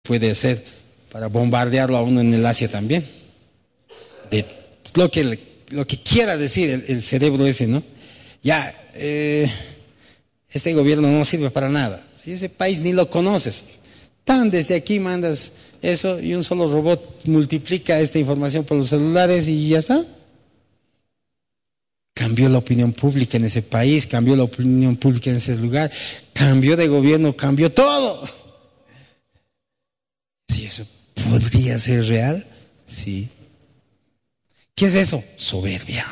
puede hacer para bombardearlo a uno en el Asia también. De lo que quiera decir el cerebro ese, ¿no? Ya, este gobierno no sirve para nada. Ese país ni lo conoces. Desde aquí mandas eso y un solo robot multiplica esta información por los celulares y ya está. Cambió la opinión pública en ese país, cambió la opinión pública en ese lugar, cambió de gobierno, cambió todo. Si eso podría ser real, sí. ¿Qué es eso? Soberbia.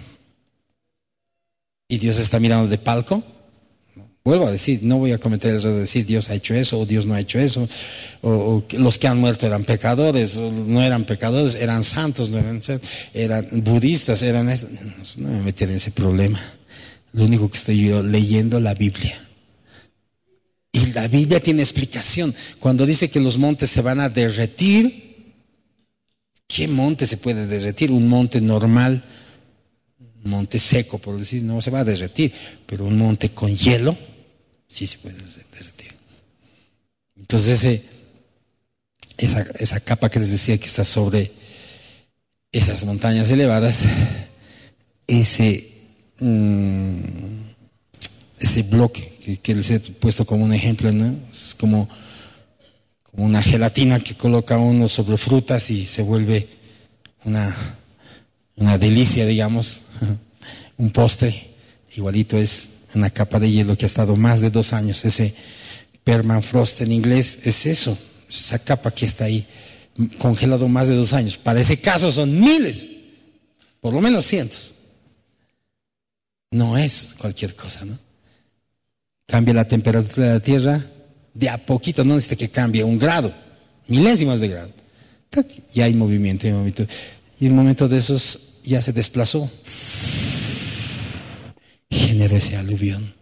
¿Y Dios está mirando de palco? Vuelvo a decir, no voy a cometer el error de decir Dios ha hecho eso o Dios no ha hecho eso, o los que han muerto eran pecadores, o no eran pecadores, eran santos, no eran budistas, eran esto. No me voy a meter en ese problema. Lo único que estoy yo leyendo la Biblia. Y la Biblia tiene explicación. Cuando dice que los montes se van a derretir, ¿qué monte se puede derretir? Un monte normal, un monte seco, por decir, no se va a derretir, pero un monte con hielo sí se puede derretir. Entonces esa capa que les decía que está sobre esas montañas elevadas, ese bloque que les he puesto como un ejemplo, ¿no? Es como una gelatina que coloca uno sobre frutas y se vuelve una delicia, digamos, un postre. Igualito es una capa de hielo que ha estado más de 2 años. Ese permafrost en inglés es eso, esa capa que está ahí congelado más de 2 años. Para ese caso son miles, por lo menos cientos. No es cualquier cosa, ¿no? Cambia la temperatura de la Tierra de a poquito, no necesita que cambie 1 grado, milésimas de grado. Ya hay movimiento, hay movimiento. Y en un momento de esos ya se desplazó. Generó ese aluvión.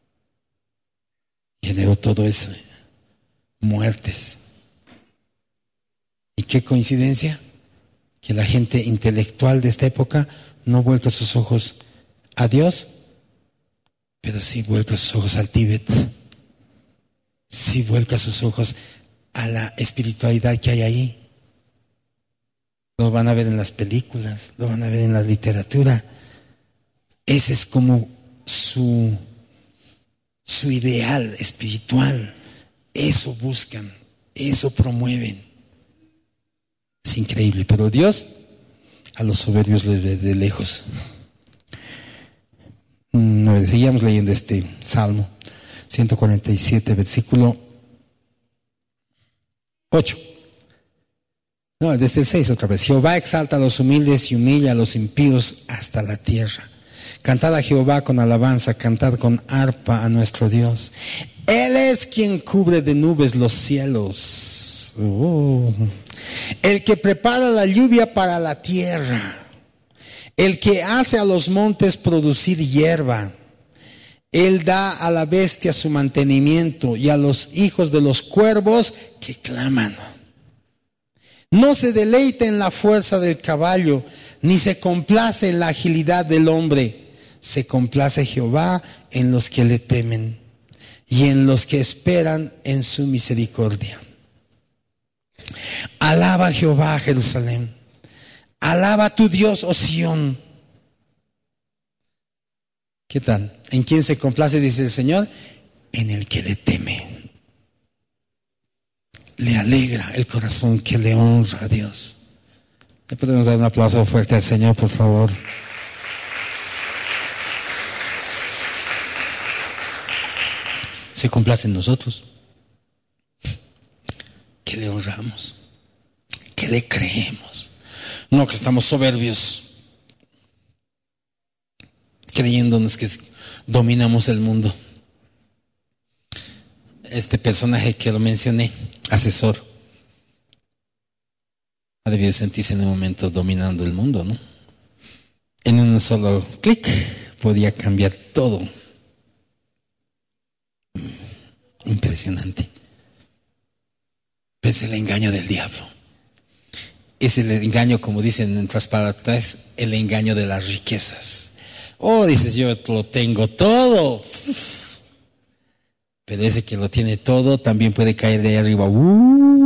Generó todo eso. Muertes. ¿Y qué coincidencia? Que la gente intelectual de esta época no vuelca sus ojos a Dios, pero sí vuelca sus ojos al Tíbet. Sí vuelca sus ojos a la espiritualidad que hay ahí. Lo van a ver en las películas, lo van a ver en la literatura. Ese es como su ideal espiritual. Eso buscan, eso promueven. Es increíble, pero Dios a los soberbios les ve de lejos. Seguíamos leyendo este Salmo 147, versículo 8. No, desde el 6 otra vez. Jehová exalta a los humildes y humilla a los impíos hasta la tierra. Cantad a Jehová con alabanza, cantad con arpa a nuestro Dios. Él es quien cubre de nubes los cielos. El que prepara la lluvia para la tierra. El que hace a los montes producir hierba. Él da a la bestia su mantenimiento y a los hijos de los cuervos que claman. No se deleita en la fuerza del caballo, ni se complace en la agilidad del hombre. Se complace Jehová en los que le temen y en los que esperan en su misericordia. Alaba a Jehová, Jerusalén. Alaba a tu Dios, oh Sión. ¿Qué tal? ¿En quién se complace, dice el Señor? En el que le teme. Le alegra el corazón que le honra a Dios. ¿Le podemos dar un aplauso fuerte al Señor, por favor? Se complace en nosotros. Que le honramos. Que le creemos. No que estamos soberbios, creyéndonos que dominamos el mundo. Este personaje que lo mencioné, asesor, ha debido sentirse en un momento dominando el mundo, ¿no? En un solo clic podía cambiar todo. Impresionante. Es el engaño del diablo. Es el engaño, como dicen en otras palabras, el engaño de las riquezas. Oh, dices, yo lo tengo todo. Pero ese que lo tiene todo también puede caer de ahí arriba.